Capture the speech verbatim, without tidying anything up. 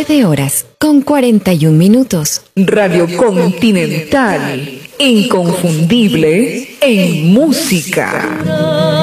nueve horas con cuarenta y un minutos. Radio Continental, inconfundible en música.